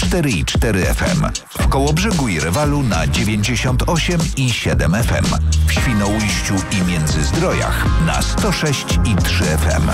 104,4 FM. W Kołobrzegu i Rewalu na 98,7 FM. W Świnoujściu i Międzyzdrojach na 106,3 FM.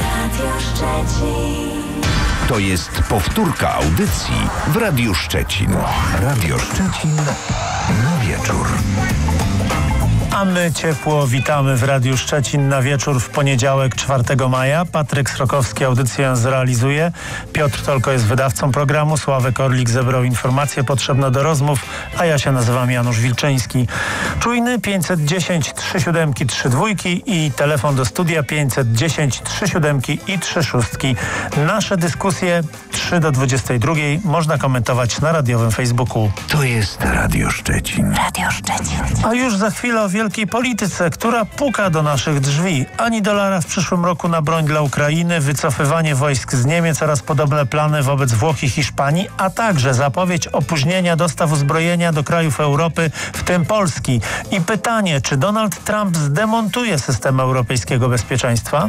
To jest powtórka audycji w Radiu Szczecin. Radio Szczecin na wieczór. A my ciepło witamy w Radiu Szczecin na wieczór w poniedziałek 4 maja. Patryk Srokowski audycję zrealizuje. Piotr Tolko jest wydawcą programu. Sławek Orlik zebrał informacje potrzebne do rozmów, a ja się nazywam Janusz Wilczyński. Czujny 510 37 32 i telefon do studia 510 37 i 36. Nasze dyskusje 3 do 22 można komentować na radiowym Facebooku. To jest Radio Szczecin. Radio Szczecin. A już za chwilę o wielkiej polityce, która puka do naszych drzwi. Ani dolara w przyszłym roku na broń dla Ukrainy, wycofywanie wojsk z Niemiec oraz podobne plany wobec Włoch i Hiszpanii, a także zapowiedź opóźnienia dostaw uzbrojenia do krajów Europy, w tym Polski. I pytanie, czy Donald Trump zdemontuje system europejskiego bezpieczeństwa?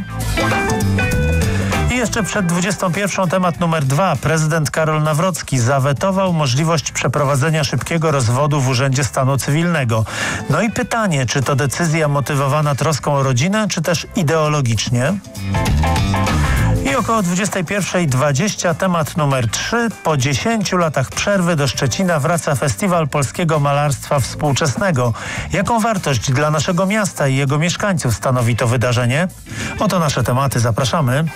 I jeszcze przed 21 temat numer 2. Prezydent Karol Nawrocki zawetował możliwość przeprowadzenia szybkiego rozwodu w Urzędzie Stanu Cywilnego. No i pytanie, czy to decyzja motywowana troską o rodzinę, czy też ideologicznie? I około 21:20 temat numer 3. Po 10 latach przerwy do Szczecina wraca Festiwal Polskiego Malarstwa Współczesnego. Jaką wartość dla naszego miasta i jego mieszkańców stanowi to wydarzenie? Oto nasze tematy. Zapraszamy.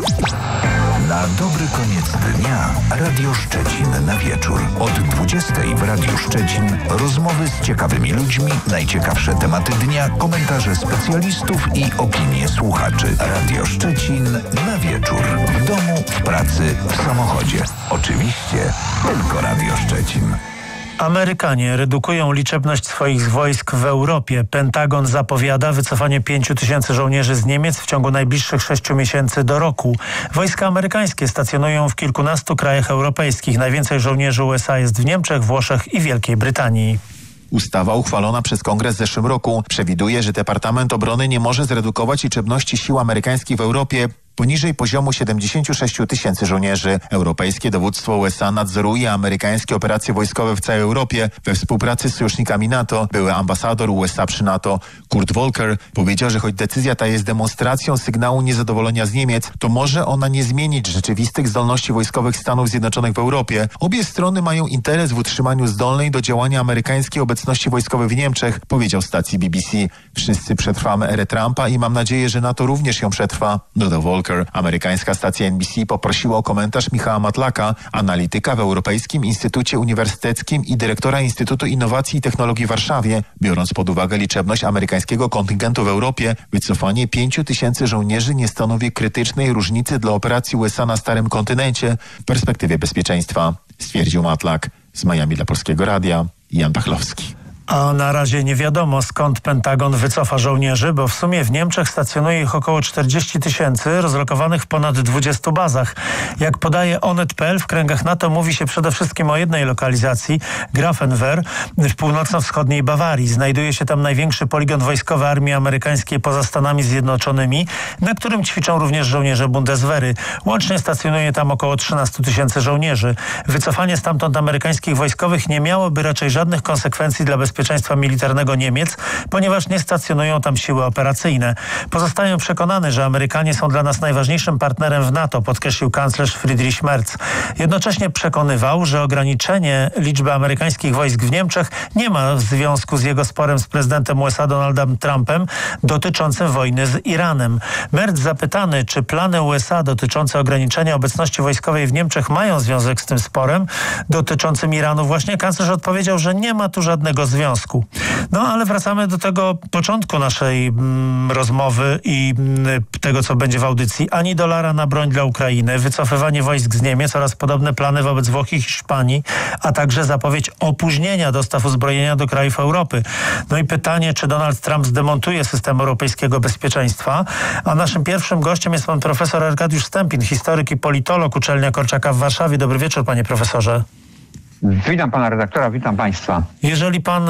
Na dobry koniec dnia Radio Szczecin na wieczór. Od 20:00 w Radiu Szczecin rozmowy z ciekawymi ludźmi, najciekawsze tematy dnia, komentarze specjalistów i opinie słuchaczy. Radio Szczecin na wieczór. W domu, w pracy, w samochodzie. Oczywiście tylko Radio Szczecin. Amerykanie redukują liczebność swoich wojsk w Europie. Pentagon zapowiada wycofanie 5 000 żołnierzy z Niemiec w ciągu najbliższych 6 miesięcy do roku. Wojska amerykańskie stacjonują w kilkunastu krajach europejskich. Najwięcej żołnierzy USA jest w Niemczech, Włoszech i Wielkiej Brytanii. Ustawa uchwalona przez Kongres w zeszłym roku przewiduje, że Departament Obrony nie może zredukować liczebności sił amerykańskich w Europie poniżej poziomu 76 000 żołnierzy. Europejskie dowództwo USA nadzoruje amerykańskie operacje wojskowe w całej Europie we współpracy z sojusznikami NATO. Były ambasador USA przy NATO Kurt Volker powiedział, że choć decyzja ta jest demonstracją sygnału niezadowolenia z Niemiec, to może ona nie zmienić rzeczywistych zdolności wojskowych Stanów Zjednoczonych w Europie. Obie strony mają interes w utrzymaniu zdolnej do działania amerykańskiej obecności wojskowej w Niemczech, powiedział stacji BBC. Wszyscy przetrwamy erę Trumpa i mam nadzieję, że NATO również ją przetrwa, dodał Volker. Amerykańska stacja NBC poprosiła o komentarz Michała Matlaka, analityka w Europejskim Instytucie Uniwersyteckim i dyrektora Instytutu Innowacji i Technologii w Warszawie. Biorąc pod uwagę liczebność amerykańskiego kontyngentu w Europie, wycofanie 5 000 żołnierzy nie stanowi krytycznej różnicy dla operacji USA na Starym Kontynencie w perspektywie bezpieczeństwa, stwierdził Matlak. Z Miami dla Polskiego Radia Jan Pachlowski. A na razie nie wiadomo, skąd Pentagon wycofa żołnierzy, bo w sumie w Niemczech stacjonuje ich około 40 000, rozlokowanych w ponad 20 bazach. Jak podaje Onet.pl, w kręgach NATO mówi się przede wszystkim o jednej lokalizacji, Grafenwehr, w północno-wschodniej Bawarii. Znajduje się tam największy poligon wojskowy armii amerykańskiej poza Stanami Zjednoczonymi, na którym ćwiczą również żołnierze Bundeswehry. Łącznie stacjonuje tam około 13 000 żołnierzy. Wycofanie stamtąd amerykańskich wojskowych nie miałoby raczej żadnych konsekwencji dla bezpieczeństwa militarnego Niemiec, ponieważ nie stacjonują tam siły operacyjne. Pozostaję przekonany, że Amerykanie są dla nas najważniejszym partnerem w NATO, podkreślił kanclerz Friedrich Merz. Jednocześnie przekonywał, że ograniczenie liczby amerykańskich wojsk w Niemczech nie ma związku z jego sporem z prezydentem USA Donaldem Trumpem dotyczącym wojny z Iranem. Merz zapytany, czy plany USA dotyczące ograniczenia obecności wojskowej w Niemczech mają związek z tym sporem dotyczącym Iranu, właśnie kanclerz odpowiedział, że nie ma tu żadnego związku. No ale wracamy do tego początku naszej rozmowy i tego, co będzie w audycji. Ani dolara na broń dla Ukrainy, wycofywanie wojsk z Niemiec oraz podobne plany wobec Włoch i Hiszpanii, a także zapowiedź opóźnienia dostaw uzbrojenia do krajów Europy. No i pytanie, czy Donald Trump zdemontuje system europejskiego bezpieczeństwa? A naszym pierwszym gościem jest pan profesor Arkadiusz Stępień, historyk i politolog, Uczelnia Korczaka w Warszawie. Dobry wieczór, panie profesorze. Witam pana redaktora, witam państwa. Jeżeli pan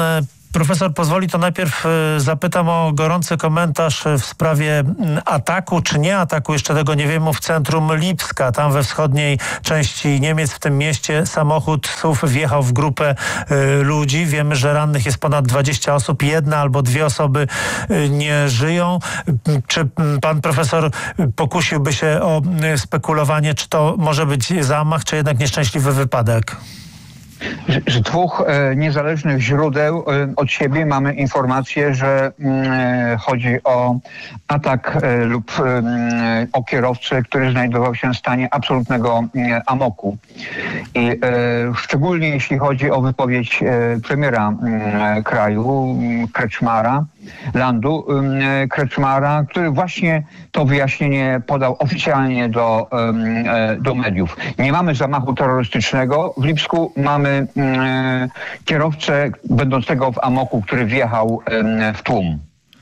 profesor pozwoli, to najpierw zapytam o gorący komentarz w sprawie ataku czy nie ataku, jeszcze tego nie wiemy, w centrum Lipska, tam we wschodniej części Niemiec, w tym mieście samochód SUV wjechał w grupę ludzi. Wiemy, że rannych jest ponad 20 osób, 1 albo 2 osoby nie żyją. Czy pan profesor pokusiłby się o spekulowanie, czy to może być zamach, czy jednak nieszczęśliwy wypadek? Z 2 niezależnych źródeł od siebie mamy informację, że chodzi o atak lub o kierowcę, który znajdował się w stanie absolutnego amoku. I szczególnie jeśli chodzi o wypowiedź premiera kraju, landu Kretschmara, który właśnie to wyjaśnienie podał oficjalnie do mediów. Nie mamy zamachu terrorystycznego w Lipsku, mamy kierowcę będącego w amoku, który wjechał w tłum.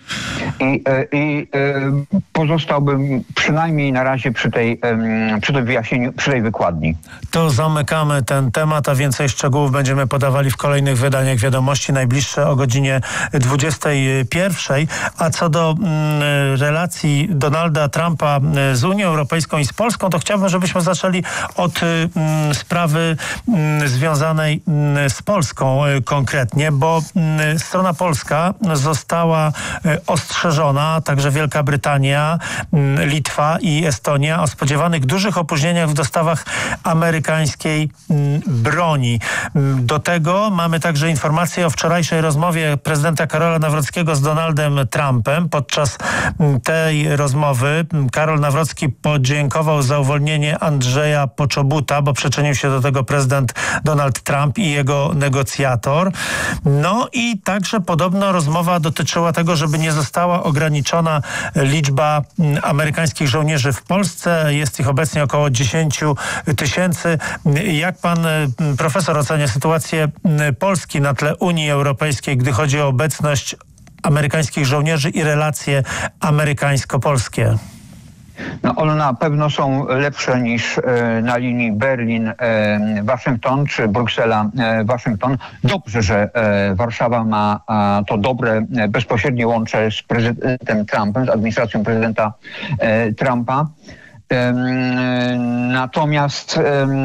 I pozostałbym przynajmniej na razie przy tym wyjaśnieniu, przy tej wykładni. To zamykamy ten temat, a więcej szczegółów będziemy podawali w kolejnych wydaniach Wiadomości, najbliższe o godzinie 21. A co do relacji Donalda Trumpa z Unią Europejską i z Polską, to chciałbym, żebyśmy zaczęli od sprawy związanej z Polską konkretnie, bo strona polska została ostrzeżona, także Wielka Brytania, Litwa i Estonia, o spodziewanych dużych opóźnieniach w dostawach amerykańskiej broni. Do tego mamy także informację o wczorajszej rozmowie prezydenta Karola Nawrockiego z Donaldem Trumpem. Podczas tej rozmowy Karol Nawrocki podziękował za uwolnienie Andrzeja Poczobuta, bo przyczynił się do tego prezydent Donald Trump i jego negocjator. No i także podobno rozmowa dotyczyła tego, żeby nie została ograniczona liczba amerykańskich żołnierzy w Polsce. Jest ich obecnie około 10 000. Jak pan profesor ocenia sytuację Polski na tle Unii Europejskiej, gdy chodzi o obecność amerykańskich żołnierzy i relacje amerykańsko-polskie? No, one na pewno są lepsze niż na linii Berlin-Waszyngton czy Bruksela-Waszyngton. Dobrze, że Warszawa ma to dobre, bezpośrednie łącze z prezydentem Trumpem, z administracją prezydenta Trumpa. Natomiast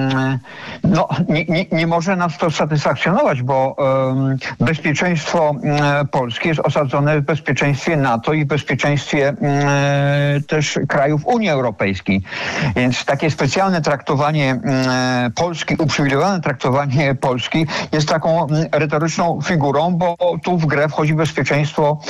nie może nas to satysfakcjonować, bo bezpieczeństwo Polski jest osadzone w bezpieczeństwie NATO i w bezpieczeństwie też krajów Unii Europejskiej. Więc takie specjalne traktowanie Polski, uprzywilejowane traktowanie Polski jest taką retoryczną figurą, bo tu w grę wchodzi bezpieczeństwo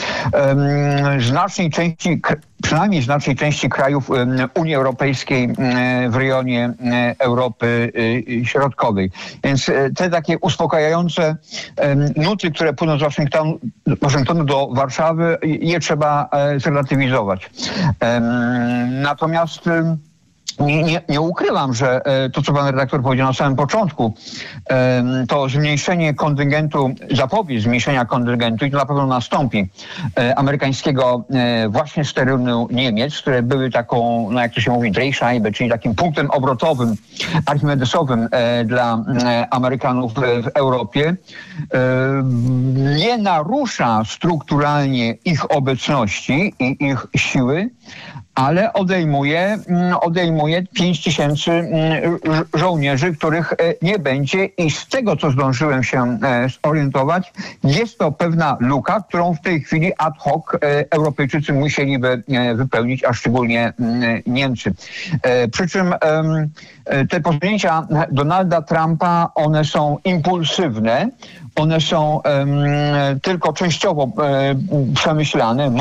przynajmniej znacznej części krajów Unii Europejskiej w rejonie Europy Środkowej. Więc te takie uspokajające nuty, które płyną z Waszyngtonu do Warszawy, je trzeba zrelatywizować. Natomiast nie ukrywam, że to, co pan redaktor powiedział na samym początku, to zmniejszenie kontyngentu, zapowiedź zmniejszenia kontyngentu, i to na pewno nastąpi, amerykańskiego właśnie z terenu Niemiec, które były taką, jak to się mówi, Drehscheibe, czyli takim punktem obrotowym, archimedesowym dla Amerykanów w Europie, nie narusza strukturalnie ich obecności i ich siły, ale odejmuje 5 000 żołnierzy, których nie będzie, i z tego, co zdążyłem się zorientować, jest to pewna luka, którą w tej chwili ad hoc Europejczycy musieliby wypełnić, a szczególnie Niemcy. Przy czym te posunięcia Donalda Trumpa, one są impulsywne, one są tylko częściowo przemyślane,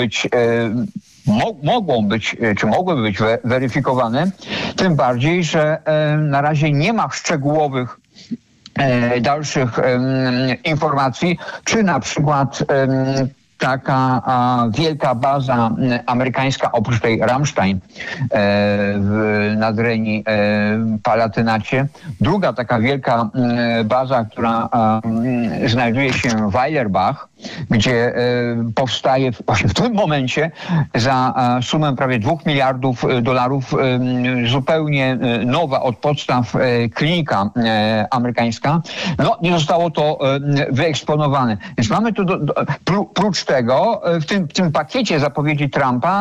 mogłyby być weryfikowane, tym bardziej, że na razie nie ma szczegółowych dalszych informacji, czy na przykład taka wielka baza amerykańska, oprócz tej Ramstein nad Reni Palatynacie, druga taka wielka baza, która znajduje się w Weilerbach, gdzie powstaje właśnie w tym momencie za sumę prawie $2 miliardów zupełnie nowa od podstaw klinika amerykańska. No, nie zostało to wyeksponowane. Więc mamy tu prócz tego w tym pakiecie zapowiedzi Trumpa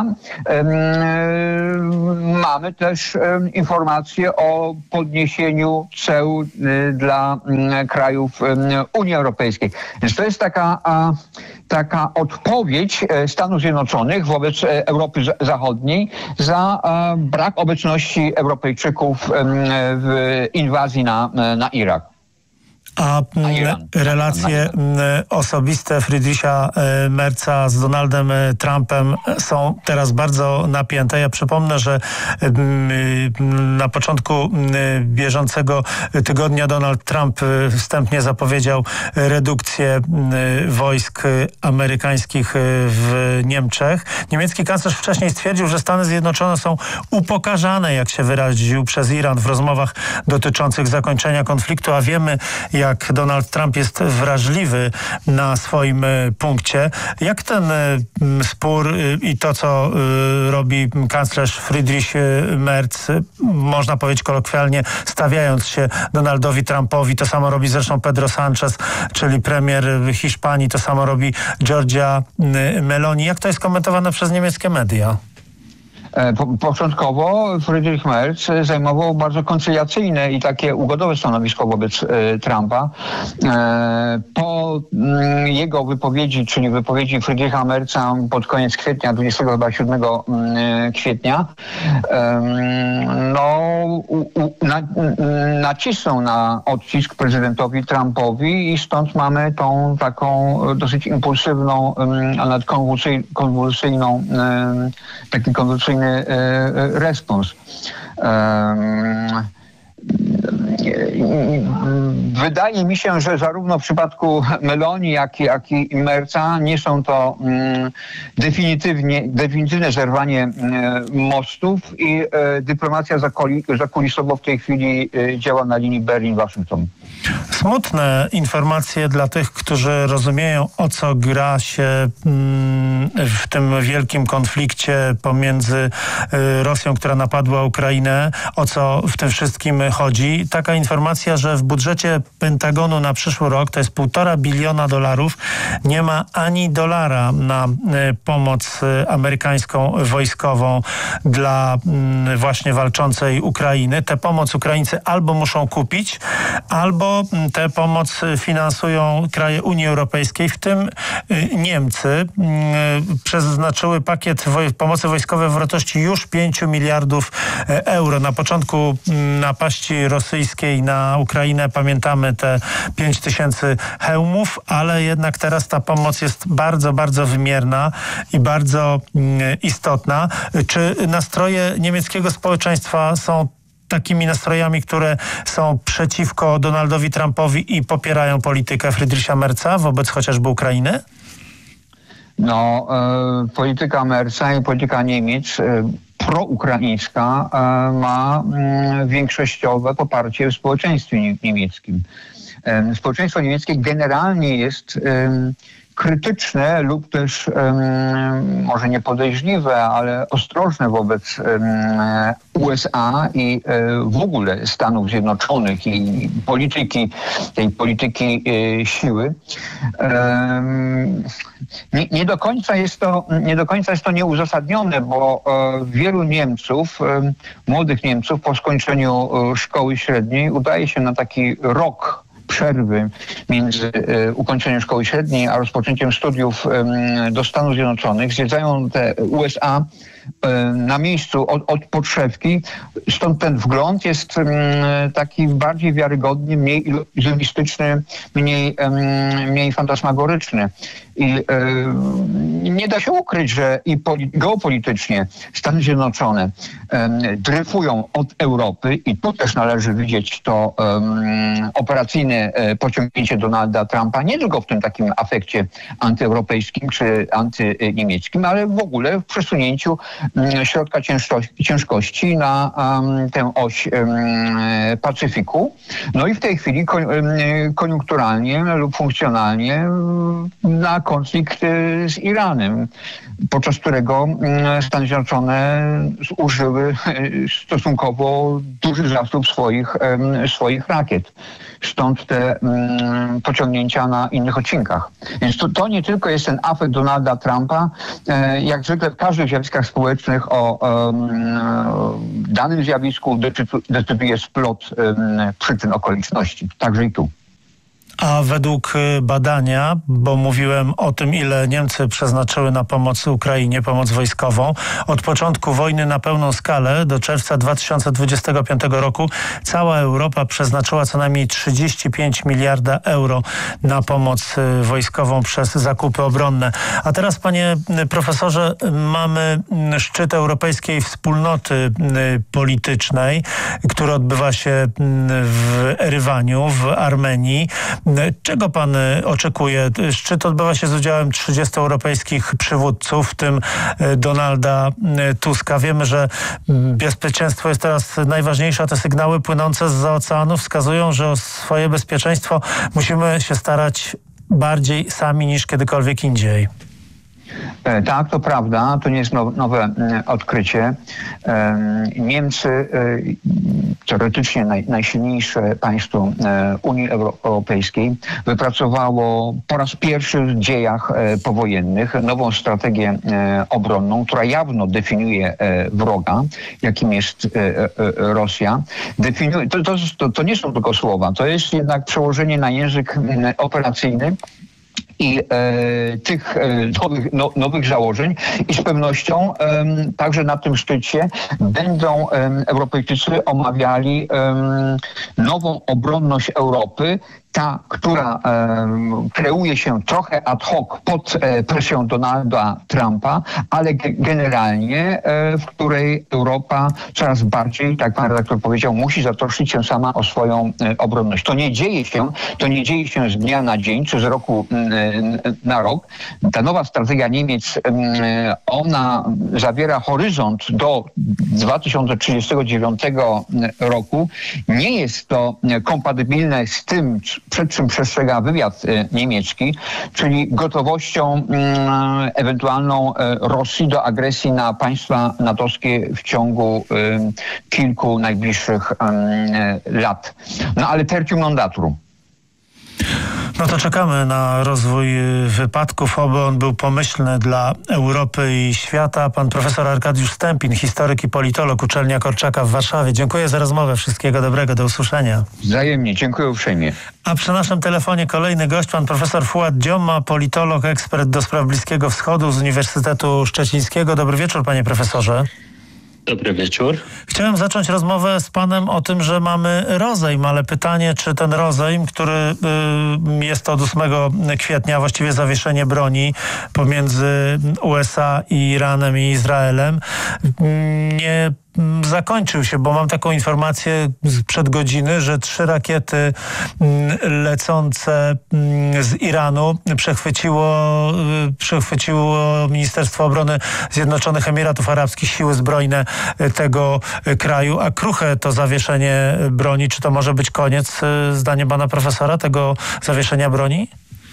mamy też informacje o podniesieniu ceł dla krajów Unii Europejskiej. Więc to jest taka odpowiedź Stanów Zjednoczonych wobec Europy Zachodniej za brak obecności Europejczyków w inwazji na Irak. A relacje osobiste Friedricha Merza z Donaldem Trumpem są teraz bardzo napięte. Ja przypomnę, że na początku bieżącego tygodnia Donald Trump wstępnie zapowiedział redukcję wojsk amerykańskich w Niemczech. Niemiecki kanclerz wcześniej stwierdził, że Stany Zjednoczone są upokarzane, jak się wyraził, przez Iran w rozmowach dotyczących zakończenia konfliktu, a wiemy, jak Donald Trump jest wrażliwy na swoim punkcie. Jak ten spór i to, co robi kanclerz Friedrich Merz, można powiedzieć kolokwialnie, stawiając się Donaldowi Trumpowi, to samo robi zresztą Pedro Sánchez, czyli premier Hiszpanii, to samo robi Giorgia Meloni. Jak to jest komentowane przez niemieckie media? Początkowo Friedrich Merz zajmował bardzo koncyliacyjne i takie ugodowe stanowisko wobec Trumpa. Po jego wypowiedzi, czyli wypowiedzi Friedricha Merza pod koniec kwietnia, 27 kwietnia, nacisnął na odcisk prezydentowi Trumpowi i stąd mamy tą taką dosyć impulsywną, a nawet taki konwulsyjny respons. Wydaje mi się, że zarówno w przypadku Meloni, jak i Merza nie są to definitywne zerwanie mostów i dyplomacja zakulisowo w tej chwili działa na linii Berlin-Waszyngton. Smutne informacje dla tych, którzy rozumieją, o co gra się w tym wielkim konflikcie pomiędzy Rosją, która napadła Ukrainę, o co w tym wszystkim chodzi. Taka informacja, że w budżecie Pentagonu na przyszły rok, to jest $1,5 biliona, nie ma ani dolara na pomoc amerykańską wojskową dla właśnie walczącej Ukrainy. Tę pomoc Ukraińcy albo muszą kupić, albo tę pomoc finansują kraje Unii Europejskiej, w tym Niemcy. Przeznaczyły pakiet pomocy wojskowej w wartości już 5 miliardów euro. Na początku napaści rosyjskiej na Ukrainę pamiętamy te 5 tysięcy hełmów, ale jednak teraz ta pomoc jest bardzo, bardzo wymierna i bardzo istotna. Czy nastroje niemieckiego społeczeństwa są takimi nastrojami, które są przeciwko Donaldowi Trumpowi i popierają politykę Friedricha Merza wobec chociażby Ukrainy? Polityka Merza i polityka Niemiec proukraińska ma większościowe poparcie w społeczeństwie niemieckim. Społeczeństwo niemieckie generalnie jest krytyczne lub też może nie podejrzliwe, ale ostrożne wobec USA i w ogóle Stanów Zjednoczonych i tej polityki siły. Nie do końca jest to nieuzasadnione, bo wielu Niemców, młodych Niemców po skończeniu szkoły średniej udaje się na taki rok przerwy między ukończeniem szkoły średniej a rozpoczęciem studiów do Stanów Zjednoczonych. Zwiedzają te USA na miejscu od podszewki. Stąd ten wgląd jest taki bardziej wiarygodny, mniej iluzjonistyczny, mniej fantasmagoryczny. I nie da się ukryć, że i geopolitycznie Stany Zjednoczone dryfują od Europy i tu też należy widzieć to operacyjne pociągnięcie posunięcie Donalda Trumpa, nie tylko w tym takim afekcie antyeuropejskim czy antyniemieckim, ale w ogóle w przesunięciu środka ciężkości na tę oś Pacyfiku. No i w tej chwili koniunkturalnie lub funkcjonalnie na konflikt z Iranem, podczas którego Stany Zjednoczone zużyły stosunkowo duży zasób swoich rakiet. Stąd te pociągnięcia na innych odcinkach. Więc to nie tylko jest ten afekt Donalda Trumpa. Jak zwykle w każdych zjawiskach społecznych o danym zjawisku decyduje splot przyczyn, okoliczności. Także i tu. A według badania, bo mówiłem o tym, ile Niemcy przeznaczyły na pomoc Ukrainie, pomoc wojskową, od początku wojny na pełną skalę do czerwca 2025 roku cała Europa przeznaczyła co najmniej 35 miliarda euro na pomoc wojskową przez zakupy obronne. A teraz, panie profesorze, mamy szczyt Europejskiej Wspólnoty Politycznej, który odbywa się w Erywaniu, w Armenii. Czego pan oczekuje? Szczyt odbywa się z udziałem 30 europejskich przywódców, w tym Donalda Tuska. Wiemy, że bezpieczeństwo jest teraz najważniejsze, a te sygnały płynące zza oceanu wskazują, że o swoje bezpieczeństwo musimy się starać bardziej sami niż kiedykolwiek indziej. Tak, to prawda. To nie jest nowe odkrycie. Niemcy, teoretycznie najsilniejsze państwo Unii Europejskiej, wypracowało po raz pierwszy w dziejach powojennych nową strategię obronną, która jawno definiuje wroga, jakim jest Rosja. To nie są tylko słowa, to jest jednak przełożenie na język operacyjny i tych nowych założeń i z pewnością także na tym szczycie będą Europejczycy omawiali nową obronność Europy, ta, która kreuje się trochę ad hoc pod presją Donalda Trumpa, ale generalnie w której Europa coraz bardziej, tak pan redaktor powiedział, musi zatroszczyć się sama o swoją obronność. To nie dzieje się z dnia na dzień, czy z roku na rok. Ta nowa strategia Niemiec, ona zawiera horyzont do 2039 roku. Nie jest to kompatybilne z tym, przed czym przestrzega wywiad niemiecki, czyli gotowością ewentualną Rosji do agresji na państwa natowskie w ciągu kilku najbliższych lat. No ale tertium non datur. No to czekamy na rozwój wypadków, oby on był pomyślny dla Europy i świata. Pan profesor Arkadiusz Stępiń, historyk i politolog, Uczelnia Korczaka w Warszawie. Dziękuję za rozmowę. Wszystkiego dobrego. Do usłyszenia. Wzajemnie. Dziękuję uprzejmie. A przy naszym telefonie kolejny gość, pan profesor Fuad Dziomma, politolog, ekspert do spraw Bliskiego Wschodu z Uniwersytetu Szczecińskiego. Dobry wieczór, panie profesorze. Dobry wieczór. Chciałem zacząć rozmowę z panem o tym, że mamy rozejm, ale pytanie, czy ten rozejm, który jest od 8 kwietnia, właściwie zawieszenie broni pomiędzy USA i Iranem i Izraelem, nie zakończył się, bo mam taką informację sprzed godziny, że 3 rakiety lecące z Iranu przechwyciło Ministerstwo Obrony Zjednoczonych Emiratów Arabskich, siły zbrojne tego kraju. A kruche to zawieszenie broni, czy to może być koniec, zdaniem pana profesora, tego zawieszenia broni?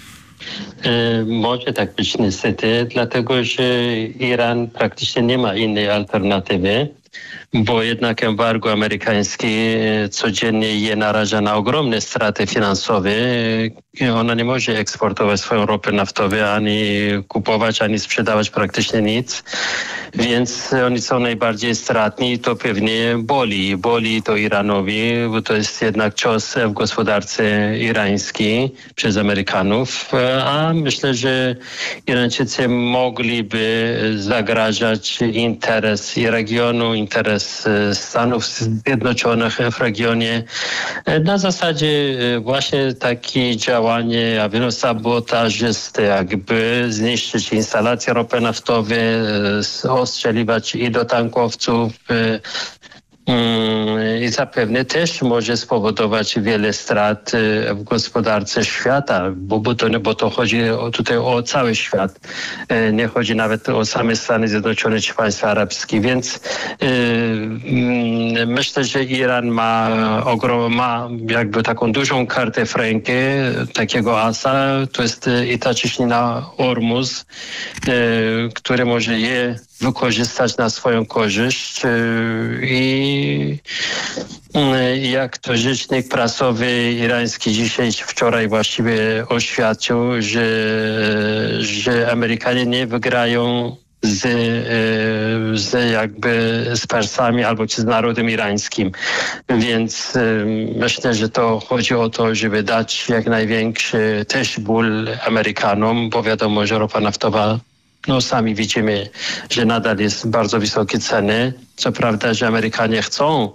Może tak być niestety, dlatego że Iran praktycznie nie ma innej alternatywy, bo jednak embargo amerykańskie codziennie je naraża na ogromne straty finansowe. Ona nie może eksportować swoją ropy naftową, ani kupować, ani sprzedawać praktycznie nic. Więc oni są najbardziej stratni i to pewnie boli. Boli to Iranowi, bo to jest jednak cios w gospodarce irańskiej przez Amerykanów. A myślę, że Irańczycy mogliby zagrażać interes i regionu, interes Stanów Zjednoczonych w regionie. Na zasadzie właśnie takie działanie, a wielu sabotażysty, jakby zniszczyć instalacje ropy naftowe, ostrzeliwać i do tankowców, I zapewne też może spowodować wiele strat w gospodarce świata, bo to chodzi tutaj o cały świat. Nie chodzi nawet o same Stany Zjednoczone czy państwa arabskie, więc myślę, że Iran ma jakby taką dużą kartę w rękę, takiego asa, to jest i ta cieśnina Ormuz, który może je wykorzystać na swoją korzyść i jak to rzecznik prasowy irański wczoraj właściwie oświadczył, że Amerykanie nie wygrają z Persami albo z narodem irańskim. Więc myślę, że to chodzi o to, żeby dać jak największy też ból Amerykanom, bo wiadomo, że ropa naftowa, sami widzimy, że nadal jest bardzo wysokie ceny. Co prawda, że Amerykanie chcą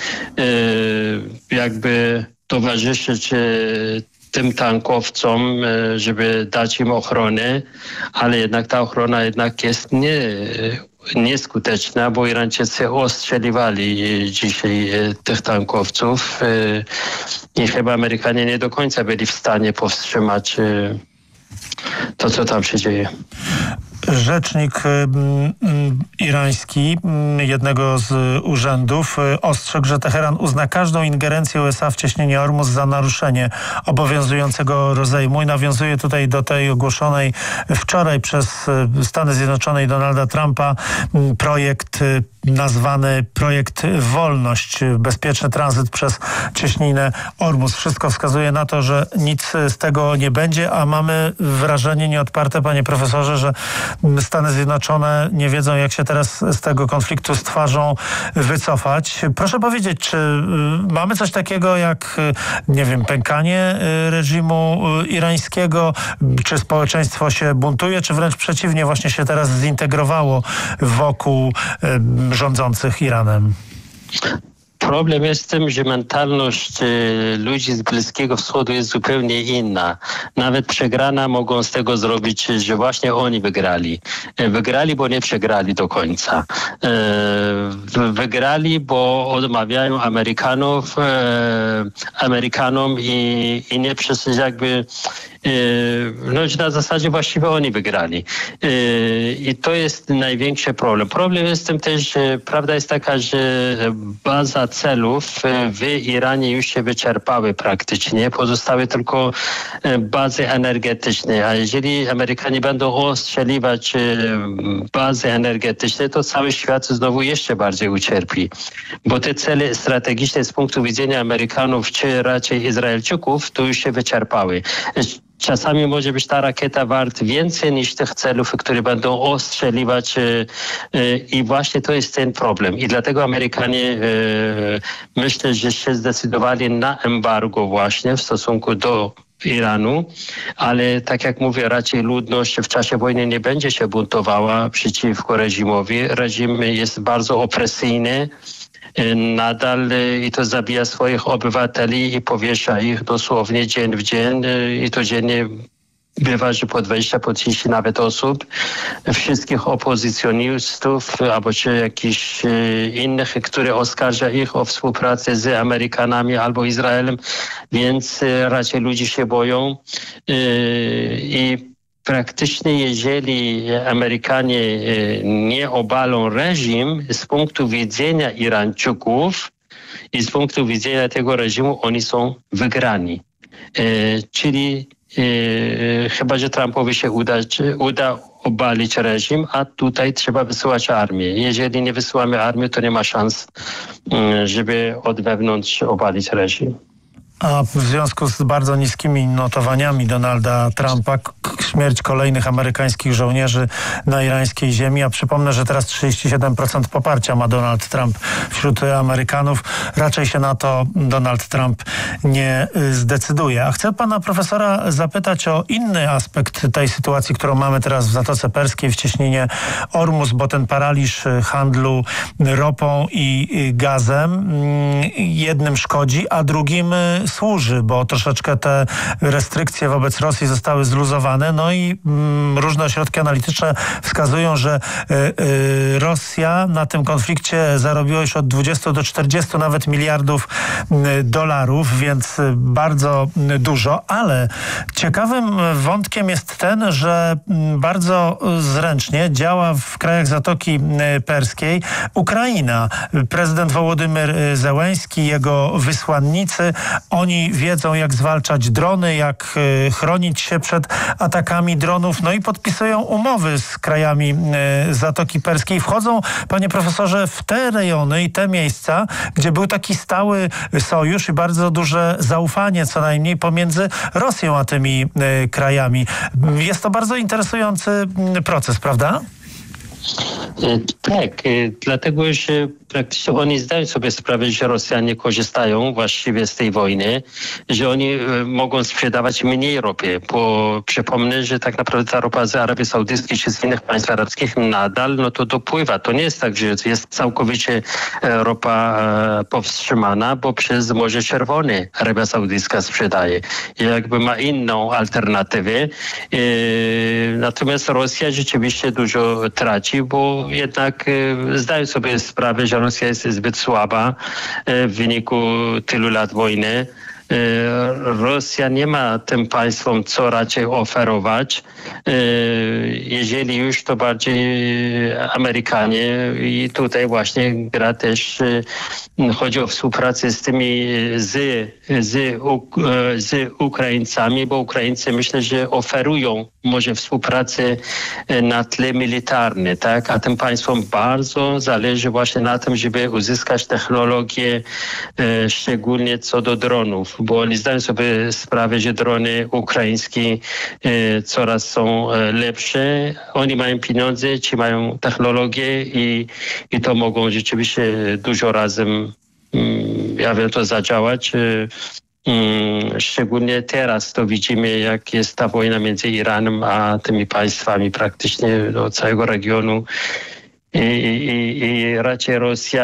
jakby towarzyszyć tym tankowcom, żeby dać im ochronę, ale jednak ta ochrona jest nieskuteczna, bo Irańczycy ostrzeliwali dzisiaj tych tankowców i chyba Amerykanie nie do końca byli w stanie powstrzymać to, co tam się dzieje. Rzecznik irański jednego z urzędów ostrzegł, że Teheran uzna każdą ingerencję USA w cieśnienie Ormus za naruszenie obowiązującego rozejmu i nawiązuje tutaj do tej ogłoszonej wczoraj przez Stany Zjednoczone i Donalda Trumpa projekt nazwany projekt Wolność, bezpieczny tranzyt przez cieśninę Ormus. Wszystko wskazuje na to, że nic z tego nie będzie, a mamy wrażenie nieodparte, panie profesorze, że Stany Zjednoczone nie wiedzą, jak się teraz z tego konfliktu z twarzą wycofać. Proszę powiedzieć, czy mamy coś takiego jak, nie wiem, pękanie reżimu irańskiego, czy społeczeństwo się buntuje, czy wręcz przeciwnie, właśnie się teraz zintegrowało wokół rządzących Iranem? Problem jest w tym, że mentalność ludzi z Bliskiego Wschodu jest zupełnie inna. Nawet przegrana mogą z tego zrobić, że właśnie oni wygrali. Wygrali, bo nie przegrali do końca. Wygrali, bo odmawiają Amerykanom i nie przez jakby na zasadzie właściwie oni wygrali. I to jest największy problem. Problem jest w tym też, że prawda jest taka, że baza celów w Iranie już się wyczerpały praktycznie. Pozostały tylko bazy energetyczne. A jeżeli Amerykanie będą ostrzeliwać bazy energetyczne, to cały świat znowu jeszcze bardziej ucierpi. Bo te cele strategiczne z punktu widzenia Amerykanów, czy raczej Izraelczyków, to już się wyczerpały. Czasami może być ta rakieta wart więcej niż tych celów, które będą ostrzeliwać i właśnie to jest ten problem. I dlatego Amerykanie myślę, że się zdecydowali na embargo właśnie w stosunku do Iranu, ale tak jak mówię, raczej ludność w czasie wojny nie będzie się buntowała przeciwko reżimowi. Reżim jest bardzo opresyjny nadal i to zabija swoich obywateli i powiesza ich dosłownie dzień w dzień i to dziennie bywa, że po 20, po 30 nawet osób, wszystkich opozycjonistów albo czy jakichś innych, które oskarża ich o współpracę z Amerykanami albo Izraelem, więc raczej ludzie się boją i praktycznie jeżeli Amerykanie nie obalą reżim z punktu widzenia Irańczyków i z punktu widzenia tego reżimu, oni są wygrani. Czyli chyba, że Trumpowi się uda obalić reżim, a tutaj trzeba wysyłać armię. Jeżeli nie wysyłamy armii, to nie ma szans, żeby od wewnątrz obalić reżim. A w związku z bardzo niskimi notowaniami Donalda Trumpa, śmierć kolejnych amerykańskich żołnierzy na irańskiej ziemi, a przypomnę, że teraz 37% poparcia ma Donald Trump wśród Amerykanów, raczej się na to Donald Trump nie zdecyduje. A chcę pana profesora zapytać o inny aspekt tej sytuacji, którą mamy teraz w Zatoce Perskiej, w cieśninie Ormus, bo ten paraliż handlu ropą i gazem jednym szkodzi, a drugim służy, bo troszeczkę te restrykcje wobec Rosji zostały zluzowane, no i różne ośrodki analityczne wskazują, że Rosja na tym konflikcie zarobiła już od 20 do 40 nawet miliardów dolarów, więc bardzo dużo, ale ciekawym wątkiem jest ten, że bardzo zręcznie działa w krajach Zatoki Perskiej Ukraina. Prezydent Wołodymyr Zełenski, jego wysłannicy, oni wiedzą, jak zwalczać drony, jak chronić się przed atakami dronów, no i podpisują umowy z krajami Zatoki Perskiej. Wchodzą, panie profesorze, w te rejony i te miejsca, gdzie był taki stały sojusz i bardzo duże zaufanie co najmniej pomiędzy Rosją a tymi krajami. Jest to bardzo interesujący proces, prawda? Tak, dlatego że praktycznie oni zdają sobie sprawę, że Rosjanie korzystają właściwie z tej wojny, że oni mogą sprzedawać mniej ropy, bo przypomnę, że tak naprawdę ta ropa z Arabii Saudyjskiej czy z innych państw arabskich nadal to dopływa. To nie jest tak, że jest całkowicie ropa powstrzymana, bo przez Morze Czerwone Arabia Saudyjska sprzedaje. Jakby ma inną alternatywę. Natomiast Rosja rzeczywiście dużo traci, bo jednak zdają sobie sprawę, że Rosja jest zbyt słaba w wyniku tylu lat wojny. Rosja nie ma tym państwom co raczej oferować. Jeżeli już, to bardziej Amerykanie i tutaj właśnie gra też, chodzi o współpracę z tymi z Ukraińcami, bo Ukraińcy myślę, że oferują może współpracę na tle militarnym, tak? A tym państwom bardzo zależy właśnie na tym, żeby uzyskać technologię, szczególnie co do dronów, bo oni zdają sobie sprawę, że drony ukraińskie coraz są lepsze. Oni mają pieniądze, ci mają technologię i to mogą rzeczywiście dużo razem to zadziałać. Szczególnie teraz to widzimy, jak jest ta wojna między Iranem a tymi państwami praktycznie do całego regionu i raczej Rosja,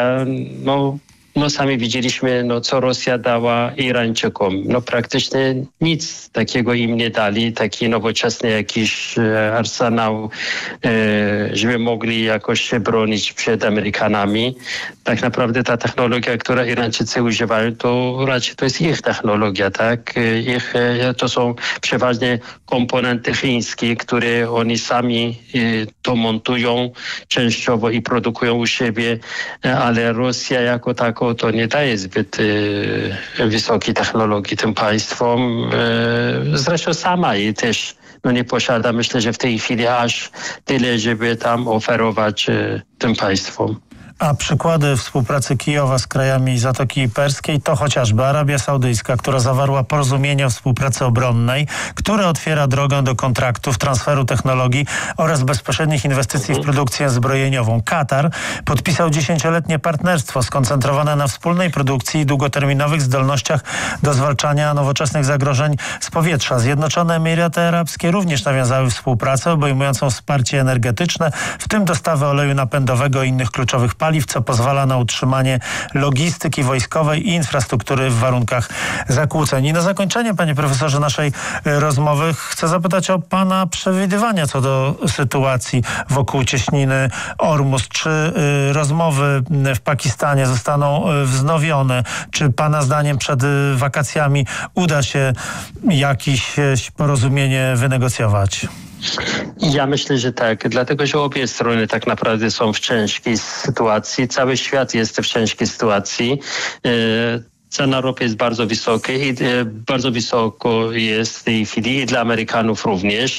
sami widzieliśmy, co Rosja dała Irańczykom. Praktycznie nic takiego im nie dali, taki nowoczesny jakiś arsenał, żeby mogli jakoś się bronić przed Amerykanami. Tak naprawdę ta technologia, którą Irańczycy używają, to raczej to jest ich technologia, tak? To są przeważnie komponenty chińskie, które oni sami to montują częściowo i produkują u siebie, ale Rosja jako tako to nie daje zbyt wysokiej technologii tym państwom. Zresztą sama jej też nie posiada, myślę, że w tej chwili aż tyle, żeby tam oferować tym państwom. A przykłady współpracy Kijowa z krajami Zatoki Perskiej to chociażby Arabia Saudyjska, która zawarła porozumienie o współpracy obronnej, które otwiera drogę do kontraktów, transferu technologii oraz bezpośrednich inwestycji w produkcję zbrojeniową. Katar podpisał 10-letnie partnerstwo skoncentrowane na wspólnej produkcji i długoterminowych zdolnościach do zwalczania nowoczesnych zagrożeń z powietrza. Zjednoczone Emiraty Arabskie również nawiązały współpracę obejmującą wsparcie energetyczne, w tym dostawę oleju napędowego i innych kluczowych paliw, co pozwala na utrzymanie logistyki wojskowej i infrastruktury w warunkach zakłóceń. I na zakończenie, panie profesorze, naszej rozmowy chcę zapytać o pana przewidywania co do sytuacji wokół cieśniny Ormus. Czy rozmowy w Pakistanie zostaną wznowione? Czy pana zdaniem przed wakacjami uda się jakieś porozumienie wynegocjować? Ja myślę, że tak, dlatego że obie strony tak naprawdę są w ciężkiej sytuacji. Cały świat jest w ciężkiej sytuacji. Cena ropy jest bardzo wysoka i bardzo wysoko jest w tej chwili i dla Amerykanów również.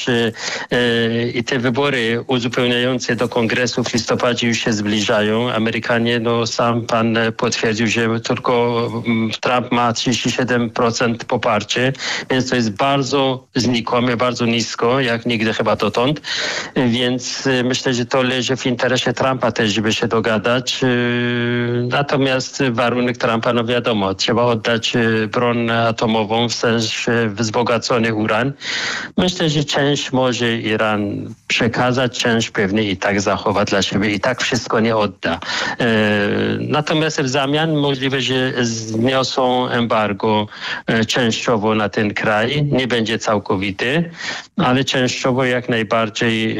I te wybory uzupełniające do kongresu w listopadzie już się zbliżają. Amerykanie, sam pan potwierdził, że tylko Trump ma 37% poparcie, więc to jest bardzo znikome, bardzo nisko, jak nigdy chyba dotąd. Więc myślę, że to leży w interesie Trumpa też, żeby się dogadać. Natomiast warunek Trumpa, wiadomo, trzeba oddać broń atomową, w sensie wzbogacony uran. Myślę, że część może Iran przekazać, część pewnie i tak zachowa dla siebie, i tak wszystko nie odda. Natomiast w zamian możliwe, że zniosą embargo częściowo na ten kraj. Nie będzie całkowity, ale częściowo jak najbardziej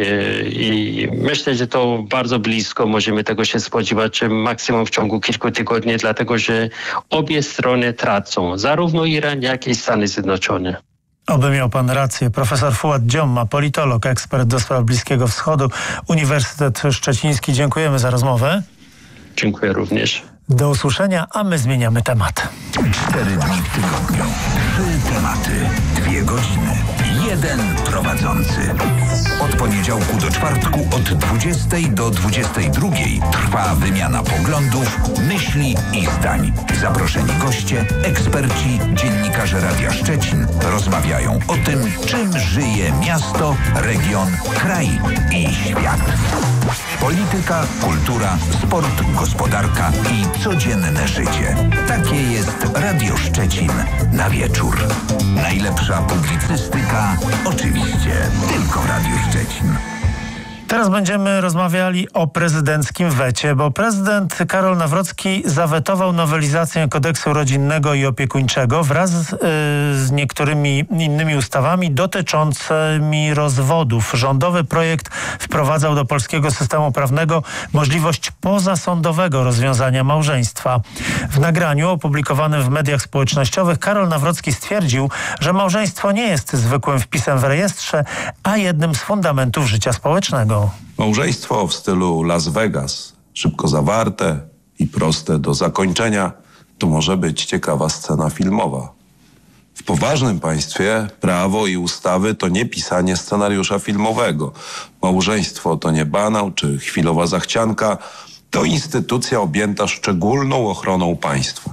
i myślę, że to bardzo blisko możemy tego się spodziewać, maksimum w ciągu kilku tygodni, dlatego że obie strony tracą, zarówno Iran, jak i Stany Zjednoczone. Oby miał pan rację. Profesor Fuad Dziomma, politolog, ekspert do spraw Bliskiego Wschodu, Uniwersytet Szczeciński. Dziękujemy za rozmowę. Dziękuję również. Do usłyszenia, a my zmieniamy temat. 4 dni w tygodniu, 3 tematy, 2 godziny, 1 prowadzący. Od poniedziałku do czwartku od 20 do 22 trwa wymiana poglądów, myśli i zdań. Zaproszeni goście, eksperci, dziennikarze Radia Szczecin rozmawiają o tym, czym żyje miasto, region, kraj i świat. Polityka, kultura, sport, gospodarka i codzienne życie. Takie jest Radio Szczecin na wieczór. Najlepsza publicystyka oczywiście tylko w Radiu Szczecin. Teraz będziemy rozmawiali o prezydenckim wecie, bo prezydent Karol Nawrocki zawetował nowelizację kodeksu rodzinnego i opiekuńczego wraz z niektórymi innymi ustawami dotyczącymi rozwodów. Rządowy projekt wprowadzał do polskiego systemu prawnego możliwość pozasądowego rozwiązania małżeństwa. W nagraniu opublikowanym w mediach społecznościowych Karol Nawrocki stwierdził, że małżeństwo nie jest zwykłym wpisem w rejestrze, a jednym z fundamentów życia społecznego. Małżeństwo w stylu Las Vegas, szybko zawarte i proste do zakończenia, to może być ciekawa scena filmowa. W poważnym państwie prawo i ustawy to nie pisanie scenariusza filmowego. Małżeństwo to nie banał czy chwilowa zachcianka, to instytucja objęta szczególną ochroną państwa.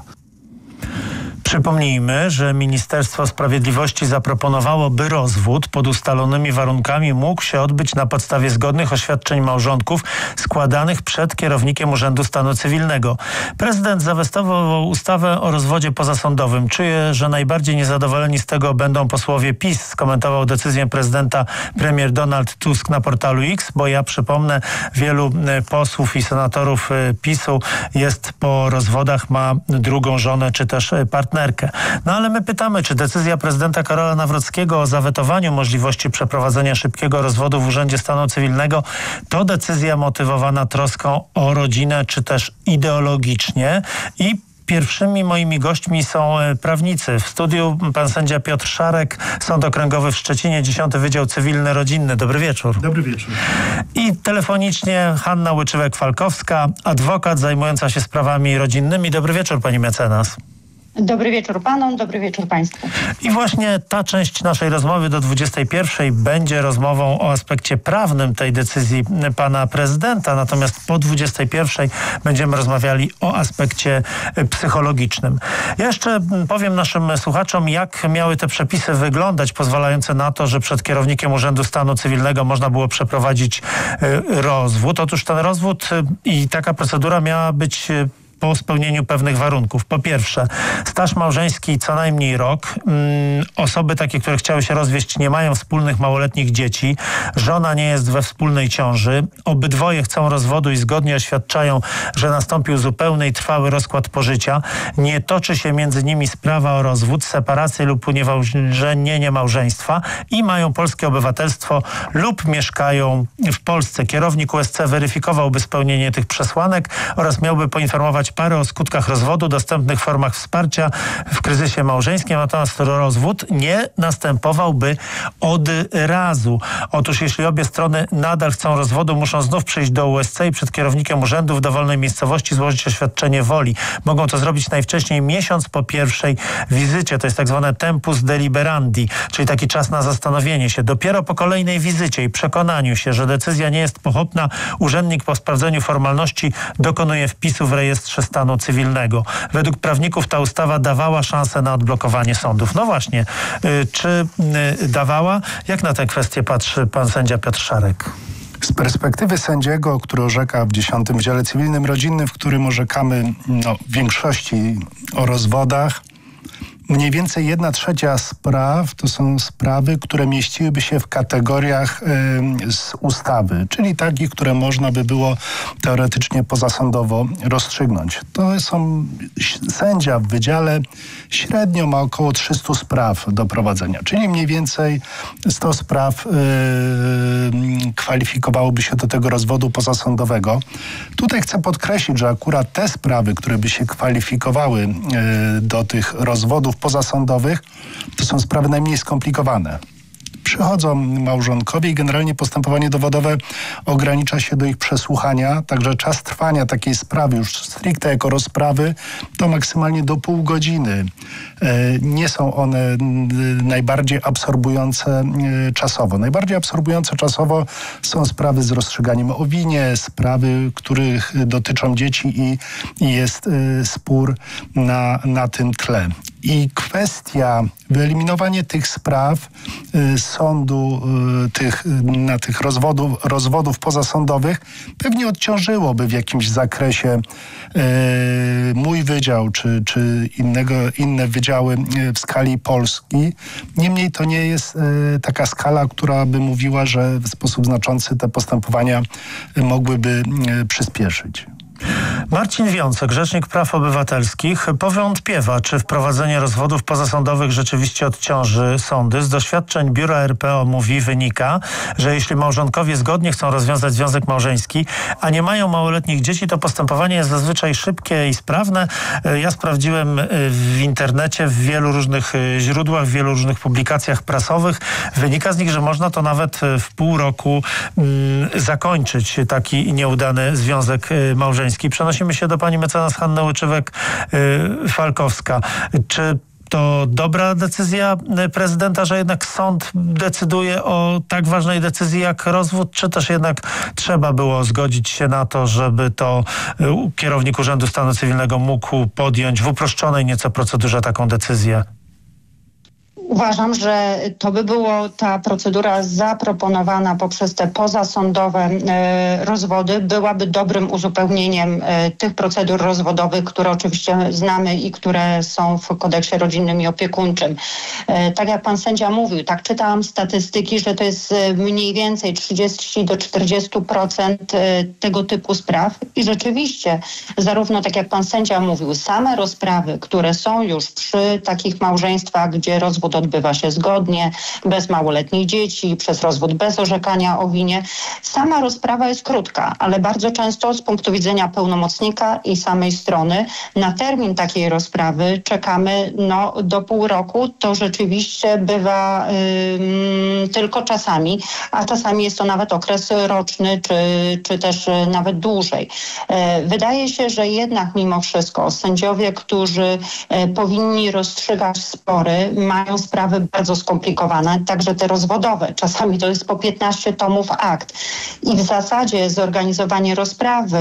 Przypomnijmy, że Ministerstwo Sprawiedliwości zaproponowało, by rozwód pod ustalonymi warunkami mógł się odbyć na podstawie zgodnych oświadczeń małżonków składanych przed kierownikiem Urzędu Stanu Cywilnego. Prezydent zawestował ustawę o rozwodzie pozasądowym. Czuję, że najbardziej niezadowoleni z tego będą posłowie PiS, skomentował decyzję prezydenta premier Donald Tusk na portalu X, bo ja przypomnę, wielu posłów i senatorów PiS-u jest po rozwodach, ma drugą żonę czy też partnerkę. No ale my pytamy, czy decyzja prezydenta Karola Nawrockiego o zawetowaniu możliwości przeprowadzenia szybkiego rozwodu w Urzędzie Stanu Cywilnego to decyzja motywowana troską o rodzinę, czy też ideologicznie? I pierwszymi moimi gośćmi są prawnicy. W studiu pan sędzia Piotr Szarek, Sąd Okręgowy w Szczecinie, 10. Wydział Cywilny-Rodzinny. Dobry wieczór. Dobry wieczór. I telefonicznie Hanna Łyczywek-Falkowska, adwokat zajmująca się sprawami rodzinnymi. Dobry wieczór, pani mecenas. Dobry wieczór panom, dobry wieczór państwu. I właśnie ta część naszej rozmowy do 21 będzie rozmową o aspekcie prawnym tej decyzji pana prezydenta, natomiast po 21 będziemy rozmawiali o aspekcie psychologicznym. Ja jeszcze powiem naszym słuchaczom, jak miały te przepisy wyglądać, pozwalające na to, że przed kierownikiem Urzędu Stanu Cywilnego można było przeprowadzić rozwód. Otóż ten rozwód i taka procedura miała być po spełnieniu pewnych warunków. Po pierwsze, staż małżeński co najmniej rok. Osoby takie, które chciały się rozwieść, nie mają wspólnych małoletnich dzieci. Żona nie jest we wspólnej ciąży. Obydwoje chcą rozwodu i zgodnie oświadczają, że nastąpił zupełny i trwały rozkład pożycia. Nie toczy się między nimi sprawa o rozwód, separację lub unieważnienie małżeństwa i mają polskie obywatelstwo lub mieszkają w Polsce. Kierownik USC weryfikowałby spełnienie tych przesłanek oraz miałby poinformować parę o skutkach rozwodu, dostępnych formach wsparcia w kryzysie małżeńskim, natomiast rozwód nie następowałby od razu. Otóż jeśli obie strony nadal chcą rozwodu, muszą znów przyjść do USC i przed kierownikiem urzędu w dowolnej miejscowości złożyć oświadczenie woli. Mogą to zrobić najwcześniej miesiąc po pierwszej wizycie. To jest tak zwane tempus deliberandi, czyli taki czas na zastanowienie się. Dopiero po kolejnej wizycie i przekonaniu się, że decyzja nie jest pochopna, urzędnik po sprawdzeniu formalności dokonuje wpisu w rejestrze stanu cywilnego. Według prawników ta ustawa dawała szansę na odblokowanie sądów. No właśnie, czy dawała? Jak na tę kwestię patrzy pan sędzia Piotr Szarek? Z perspektywy sędziego, który orzeka w 10. Wydziale Cywilnym Rodzinnym, w którym orzekamy w większości o rozwodach, mniej więcej 1/3 spraw to są sprawy, które mieściłyby się w kategoriach z ustawy, czyli takich, które można by było teoretycznie pozasądowo rozstrzygnąć. To są sędzia w wydziale średnio ma około 300 spraw do prowadzenia, czyli mniej więcej 100 spraw kwalifikowałoby się do tego rozwodu pozasądowego. Tutaj chcę podkreślić, że akurat te sprawy, które by się kwalifikowały do tych rozwodów pozasądowych, to są sprawy najmniej skomplikowane. Przychodzą małżonkowie i generalnie postępowanie dowodowe ogranicza się do ich przesłuchania, także czas trwania takiej sprawy już stricte jako rozprawy to maksymalnie do pół godziny. Nie są one najbardziej absorbujące czasowo. Najbardziej absorbujące czasowo są sprawy z rozstrzyganiem o winie, sprawy, których dotyczą dzieci i jest spór na tym tle. I kwestia wyeliminowania tych spraw sądu, tych rozwodów pozasądowych pewnie odciążyłoby w jakimś zakresie mój wydział czy inne wydziały w skali Polski. Niemniej to nie jest taka skala, która by mówiła, że w sposób znaczący te postępowania mogłyby przyspieszyć. Marcin Wiącek, Rzecznik Praw Obywatelskich, powątpiewa, czy wprowadzenie rozwodów pozasądowych rzeczywiście odciąży sądy. Z doświadczeń Biura RPO wynika, że jeśli małżonkowie zgodnie chcą rozwiązać związek małżeński, a nie mają małoletnich dzieci, to postępowanie jest zazwyczaj szybkie i sprawne. Ja sprawdziłem w internecie, w wielu różnych źródłach, w wielu różnych publikacjach prasowych. Wynika z nich, że można to nawet w pół roku zakończyć taki nieudany związek małżeński. Przenosimy się do pani mecenas Hanny Łyczywek-Falkowska. Czy to dobra decyzja prezydenta, że jednak sąd decyduje o tak ważnej decyzji jak rozwód, czy też jednak trzeba było zgodzić się na to, żeby to kierownik Urzędu Stanu Cywilnego mógł podjąć w uproszczonej nieco procedurze taką decyzję? Uważam, że to by było ta procedura zaproponowana poprzez te pozasądowe rozwody, byłaby dobrym uzupełnieniem tych procedur rozwodowych, które oczywiście znamy i które są w kodeksie rodzinnym i opiekuńczym. Tak jak pan sędzia mówił, tak czytałam statystyki, że to jest mniej więcej 30-40% tego typu spraw i rzeczywiście zarówno tak jak pan sędzia mówił, same rozprawy, które są już przy takich małżeństwach, gdzie rozwód odbywa się zgodnie, bez małoletnich dzieci, przez rozwód bez orzekania o winie. Sama rozprawa jest krótka, ale bardzo często z punktu widzenia pełnomocnika i samej strony na termin takiej rozprawy czekamy do pół roku. To rzeczywiście bywa tylko czasami, a czasami jest to nawet okres roczny, czy też nawet dłużej. Wydaje się, że jednak mimo wszystko sędziowie, którzy powinni rozstrzygać spory, mają sprawy bardzo skomplikowane, także te rozwodowe. Czasami to jest po 15 tomów akt. I w zasadzie zorganizowanie rozprawy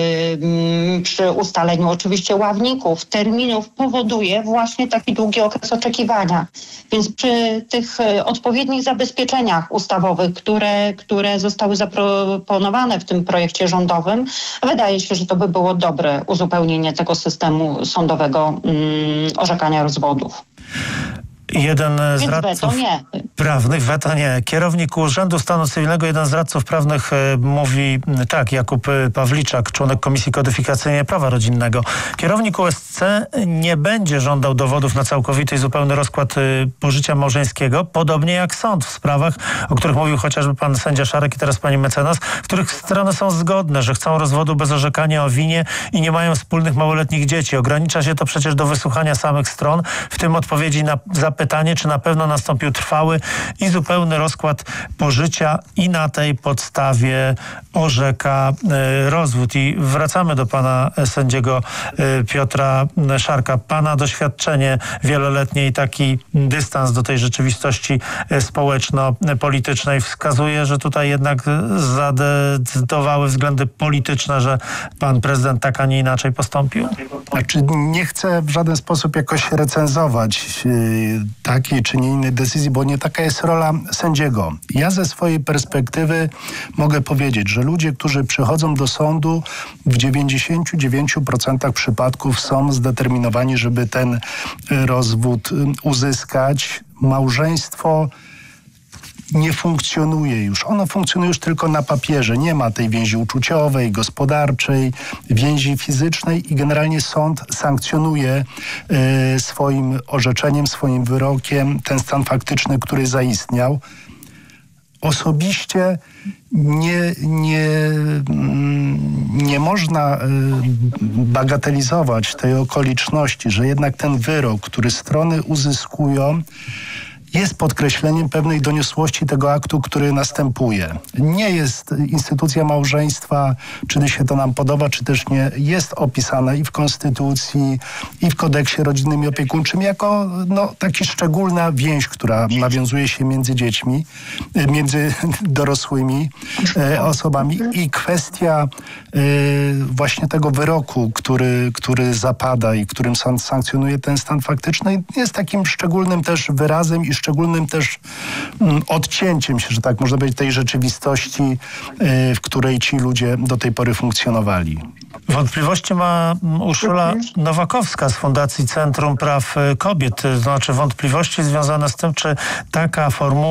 przy ustaleniu oczywiście ławników, terminów powoduje właśnie taki długi okres oczekiwania. Więc przy tych odpowiednich zabezpieczeniach ustawowych, które zostały zaproponowane w tym projekcie rządowym, wydaje się, że to by było dobre uzupełnienie tego systemu sądowego orzekania rozwodów. Jeden z radców prawnych, weto nie. Kierownik Urzędu Stanu Cywilnego, jeden z radców prawnych mówi tak, Jakub Pawliczak, członek Komisji Kodyfikacyjnej Prawa Rodzinnego. Kierownik USC nie będzie żądał dowodów na całkowity i zupełny rozkład pożycia małżeńskiego, podobnie jak sąd w sprawach, o których mówił chociażby pan sędzia Szarek i teraz pani mecenas, w których strony są zgodne, że chcą rozwodu bez orzekania o winie i nie mają wspólnych małoletnich dzieci. Ogranicza się to przecież do wysłuchania samych stron, w tym odpowiedzi na zapytanie, czy na pewno nastąpił trwały i zupełny rozkład pożycia i na tej podstawie orzeka rozwód. I wracamy do pana sędziego Piotra Szarka. Pana doświadczenie wieloletnie i taki dystans do tej rzeczywistości społeczno-politycznej wskazuje, że tutaj jednak zadecydowały względy polityczne, że pan prezydent tak, a nie inaczej postąpił? Znaczy, nie chcę w żaden sposób jakoś recenzować takiej czy nie innej decyzji, bo nie taka jest rola sędziego. Ja ze swojej perspektywy mogę powiedzieć, że ludzie, którzy przychodzą do sądu, w 99% przypadków są zdeterminowani, żeby ten rozwód uzyskać. Małżeństwo nie funkcjonuje już. Ono funkcjonuje już tylko na papierze. Nie ma tej więzi uczuciowej, gospodarczej, więzi fizycznej i generalnie sąd sankcjonuje swoim orzeczeniem, swoim wyrokiem ten stan faktyczny, który zaistniał. Osobiście nie można bagatelizować tej okoliczności, że jednak ten wyrok, który strony uzyskują, jest podkreśleniem pewnej doniosłości tego aktu, który następuje. Nie jest instytucja małżeństwa, czy się to nam podoba, czy też nie, jest opisana i w Konstytucji, i w Kodeksie rodzinnym i opiekuńczym jako taka szczególna więź, która nawiązuje się między dziećmi, między dorosłymi osobami i kwestia właśnie tego wyroku, który zapada i którym sąd sankcjonuje ten stan faktyczny, jest takim szczególnym też wyrazem i szczególnym też odcięciem się, że tak można powiedzieć, tej rzeczywistości, w której ci ludzie do tej pory funkcjonowali. Wątpliwości ma Urszula Nowakowska z Fundacji Centrum Praw Kobiet. To znaczy wątpliwości związane z tym, czy taka formuła